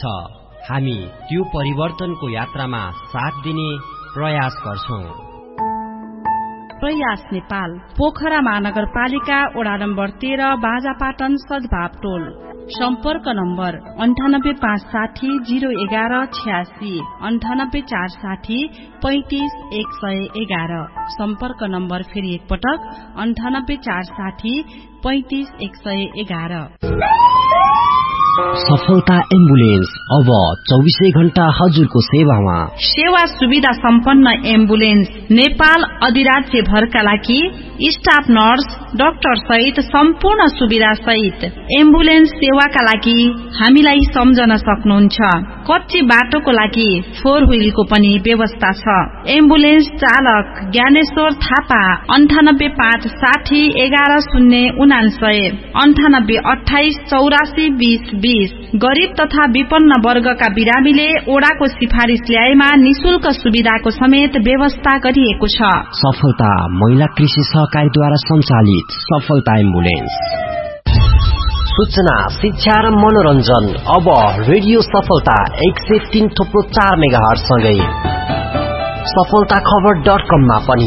छ। हामी त्यो परिवर्तनको यात्रामा साथ दिने प्रयास गर्छौं। प्रयास नेपाल, पोखरा महानगरपालिका वडा नम्बर 13, बाजापाटन, सद्भाव टोल। सम्पर्क नम्बर 9856001186, 9846035111। सम्पर्क नम्बर फेरि एकपटक 9846035111। सफलता एम्बुलेन्स अब 24 घण्टा हजुरको सेवामा। सेवा सुविधा सम्पन्न एम्बुलेन्स नेपाल अधिराज्य भरका लागि स्टाफ नर्स डाक्टर सहित सम्पूर्ण सुविधा सहित एम्बुलेन्स सेवाका लागि हामीलाई सम्झन सक्नुहुन्छ। कच्ची बाटोको लागि 4 व्हीलको पनि व्यवस्था छ। एम्बुलेन्स चालक ज्ञानेश्वर थापा 9856011099, 9828842020। गरीब तथा विपन्न वर्गका बिरामीले ओडाको सिफारिश ल्याएमा निशुल्क सुविधाको समेत व्यवस्था गरिएको छ। सफलता महिला कृषि सहकारीद्वारा सञ्चालित सफलता एम्बुलेन्स। सूचना, शिक्षा र मनोरञ्जन अब रेडियो सफलता 103.4 मेगाहर्ज सँगै सफलताखबर.com मा पनि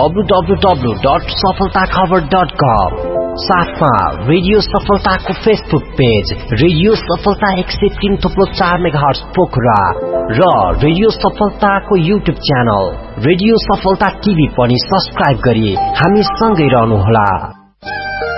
www.सफलताखबर.com। साथमा रेडियो सफलताको फेसबुक पेज रेडियो सफलता 103.4 मेगाहर्ज पोखरा र रेडियो सफलताको युट्युब च्यानल रेडियो सफलता टिभी पनि सब्स्क्राइब गरी हामी सँगै रहनुहोला।